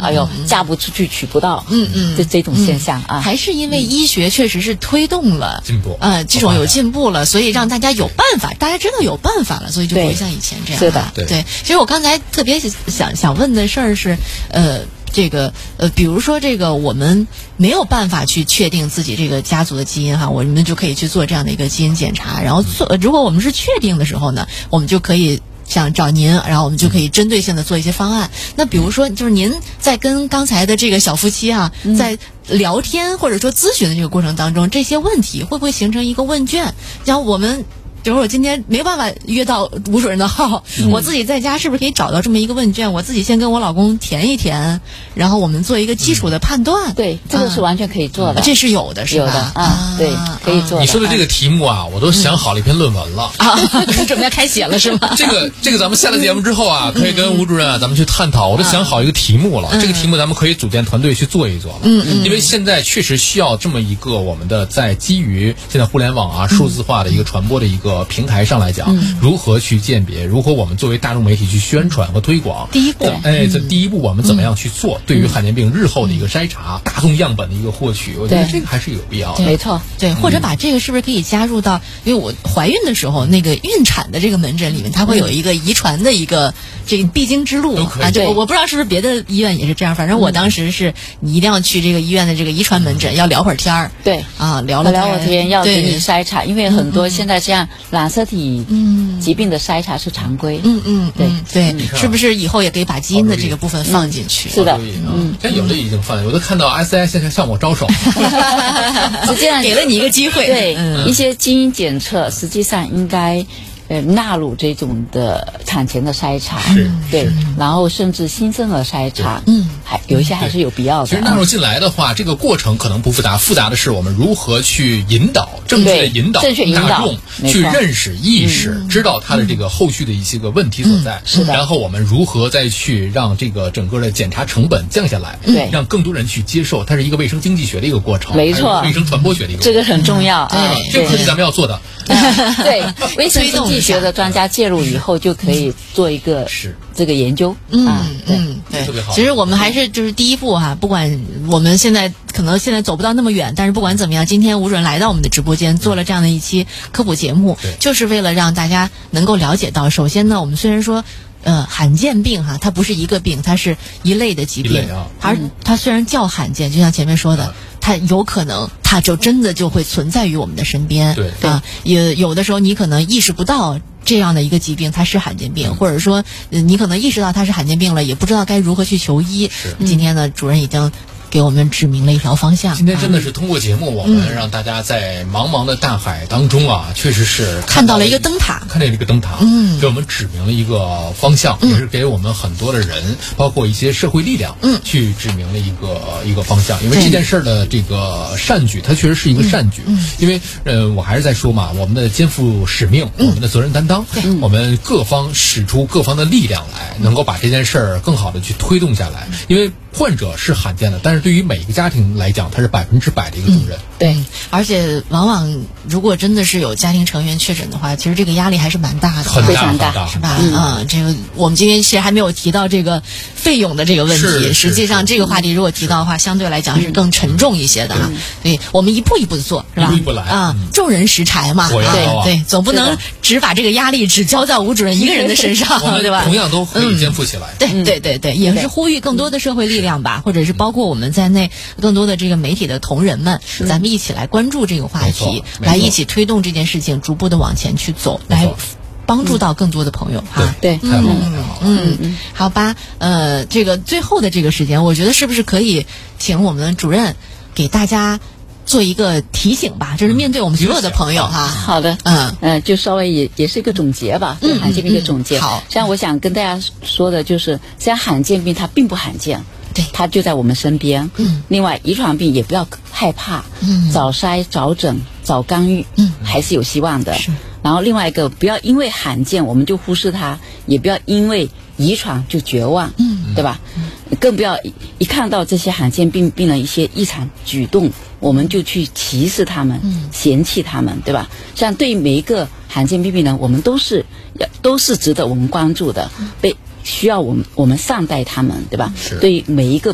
哎呦嫁不出去娶不到，这种现象啊， 还是因为医学确实是推动了进步， 这种有进步了，所以让大家有办法，大家知道有办法了，所以就不会像以前这样。 是的， 对。其实我刚才特别想问的事儿是，比如说这个我们没有办法去确定自己这个家族的基因哈，我们就可以去做这样的一个基因检查，然后如果我们是确定的时候呢，我们就可以想找您，然后我们就可以针对性的做一些方案。那比如说，就是您在跟刚才的这个小夫妻啊，在聊天或者说咨询的这个过程当中，这些问题会不会形成一个问卷？像我们。比如我今天没办法约到吴主任的号，我自己在家是不是可以找到这么一个问卷？我自己先跟我老公填一填，然后我们做一个基础的判断。 对，这个是完全可以做的， 这是有的，是吧？ 对，可以做的。 你说的这个题目啊，我都想好了一篇论文了准备要开写了是吗？ 这个咱们下了节目之后啊，可以跟吴主任啊，咱们去探讨。我都想好一个题目了，这个题目咱们可以组建团队去做一做了。因为现在确实需要这么一个我们的在基于现在互联网啊数字化的一个传播的一个平台上来讲，如何去鉴别，如何我们作为大众媒体去宣传和推广。 第一步， 这第一步我们怎么样去做？对于罕见病日后的一个筛查、大众样本的一个获取，我觉得这个还是有必要的。 没错， 对，或者把这个是不是可以加入到，因为我怀孕的时候那个孕产的这个门诊里面，它会有一个遗传的一个这个必经之路啊。就我不知道是不是别的医院也是这样，反正我当时是你一定要去这个医院的这个遗传门诊，要聊会儿天儿。 对啊，聊会儿天，要给你筛查，因为很多现在像染色体疾病的筛查是常规。 对，是不是以后也可以把基因的这个部分放进去？ 是的， 像有的已经放，我都看到 SI 现在向我招手， 实际上给了你一个机会。 对，一些基因检测实际上应该纳入这种的产前的筛查，对，然后甚至新生儿筛查，还有一些还是有必要的。 其实纳入进来的话，这个过程可能不复杂，复杂的是我们如何去引导，正确的引导大众去认识、意识，知道它的这个后续的一些个问题所在。 是的。 然后我们如何再去让这个整个的检查成本降下来， 对， 让更多人去接受，它是一个卫生经济学的一个过程， 没错， 卫生传播学的一个过程， 这个很重要。 这个课题咱们要做的。 对，卫生经济学的专家介入以后，就可以做一个这个研究。 对，特别好。其实我们还是就是第一步哈，不管我们现在可能走不到那么远，但是不管怎么样，今天吴主任来到我们的直播间，做了这样的一期科普节目，就是为了让大家能够了解到，首先呢，我们虽然说罕见病哈，它不是一个病，它是一类的疾病，而它虽然叫罕见，就像前面说的。它有可能，它就真的就会存在于我们的身边。 对啊，也有的时候你可能意识不到这样的一个疾病它是罕见病，或者说你可能意识到它是罕见病了，也不知道该如何去求医。今天呢，主任已经给我们指明了一条方向。 今天真的是通过节目，我们让大家在茫茫的大海当中啊，确实是看到了一个灯塔， 给我们指明了一个方向，也是给我们很多的人，包括一些社会力量，去指明了一个方向。因为这件事的这个善举，它确实是一个善举。因为我还是在说嘛，我们的肩负使命，我们的责任担当，我们各方使出各方的力量来，能够把这件事儿更好的去推动下来。因为患者是罕见的，但是对于每一个家庭来讲，它是100%的一个责任。 对，而且往往如果真的是有家庭成员确诊的话，其实这个压力还是蛮大的， 非常大， 是吧？这个我们今天其实还没有提到这个费用的这个问题。实际上，这个话题如果提到的话，相对来讲是更沉重一些的啊。对，我们一步一步的做，是吧？ 一步一步来啊， 众人拾柴嘛。对，总不能只把这个压力只交在吴主任一个人的身上，对吧？ 同样都可以肩负起来。 对，也是呼吁更多的社会力量吧，或者是包括我们在内更多的这个媒体的同仁们，咱们一起来关注这个话题，来一起推动这件事情，逐步的往前去走，来帮助到更多的朋友哈。 对， 太好了， 好吧，这个最后的这个时间，我觉得是不是可以请我们主任给大家做一个提醒吧？这是面对我们所有的朋友哈。 好的，就稍微也是一个总结吧，对罕见病的总结。 好， 像我想跟大家说的就是，虽然罕见病它并不罕见。对，它就在我们身边。另外，遗传病也不要害怕。早筛、早诊、早干预。还是有希望的。然后另外一个，不要因为罕见我们就忽视它，也不要因为遗传就绝望。对吧？更不要一看到这些罕见病人一些异常举动，我们就去歧视他们，嫌弃他们，对吧？像对于每一个罕见病人，我们都是值得我们关注的，需要我们善待他们，对吧？对于每一个